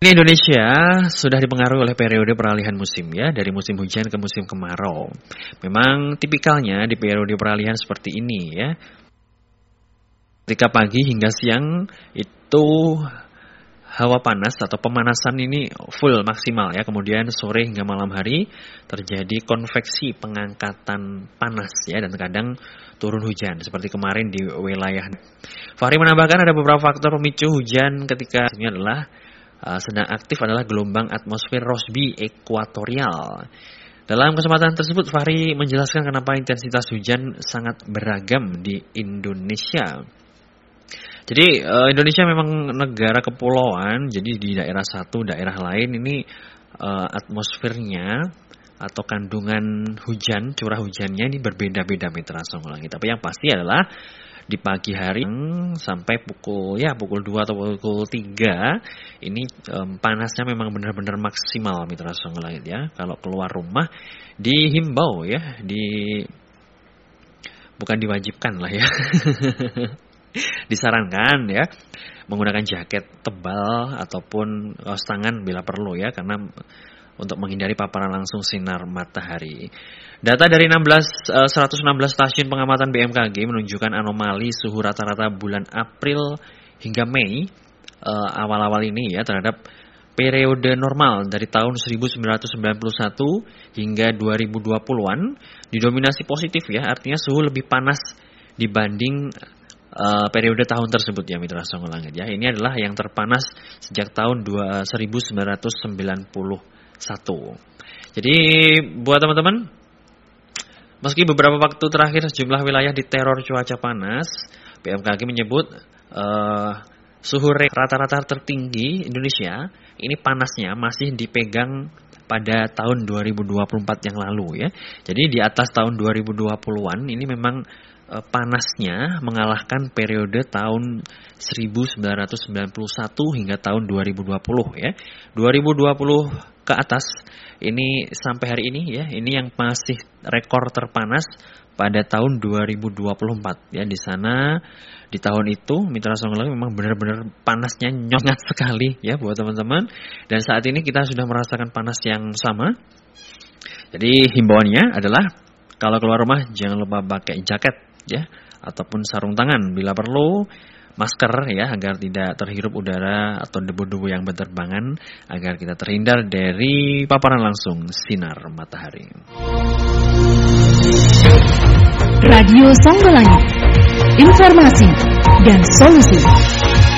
Ini Indonesia sudah dipengaruhi oleh periode peralihan musim ya, dari musim hujan ke musim kemarau. Memang tipikalnya di periode peralihan seperti ini ya. Ketika pagi hingga siang itu hawa panas atau pemanasan ini full maksimal ya. Kemudian sore hingga malam hari terjadi konveksi pengangkatan panas ya, dan kadang turun hujan seperti kemarin di wilayah. Fahri menambahkan ada beberapa faktor pemicu hujan ketika ini adalah sedang aktif adalah gelombang atmosfer Rossby ekuatorial. Dalam kesempatan tersebut Fahri menjelaskan kenapa intensitas hujan sangat beragam di Indonesia. Jadi Indonesia memang negara kepulauan, jadi di daerah satu, daerah lain ini atmosfernya atau kandungan hujan, curah hujannya ini berbeda-beda Mitra Songolangi. Tapi yang pasti adalah di pagi hari sampai pukul 2 atau pukul 3 ini panasnya memang benar-benar maksimal Mitra Songolangi ya. Kalau keluar rumah dihimbau ya, bukan diwajibkan lah ya. Disarankan ya menggunakan jaket tebal ataupun kaos tangan bila perlu ya, karena untuk menghindari paparan langsung sinar matahari. Data dari 116 stasiun pengamatan BMKG menunjukkan anomali suhu rata-rata bulan April hingga Mei awal-awal ini ya terhadap periode normal dari tahun 1991 hingga 2020-an didominasi positif ya, artinya suhu lebih panas dibanding periode tahun tersebut ya Mitra Songolangi ya. Ini adalah yang terpanas sejak tahun 1991. Jadi buat teman-teman, meski beberapa waktu terakhir sejumlah wilayah diteror cuaca panas, BMKG menyebut suhu rata-rata tertinggi Indonesia ini panasnya masih dipegang pada tahun 2024 yang lalu ya. Jadi di atas tahun 2020-an ini memang panasnya mengalahkan periode tahun 1991 hingga tahun 2020 ya. 2020 ke atas ini sampai hari ini ya, ini yang masih rekor terpanas pada tahun 2024 ya. Di sana di tahun itu Mitra Songolangi memang benar-benar panasnya nyongat sekali ya buat teman-teman, dan saat ini kita sudah merasakan panas yang sama. Jadi himbauannya adalah kalau keluar rumah jangan lupa pakai jaket ya, ataupun sarung tangan bila perlu, masker ya, agar tidak terhirup udara atau debu-debu yang berterbangan, agar kita terhindar dari paparan langsung sinar matahari. Radio Songolangi, informasi dan solusi.